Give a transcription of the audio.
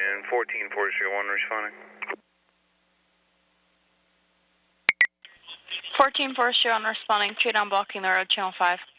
and 14-401 responding. 14-401 responding, 2 down blocking the road, channel 5.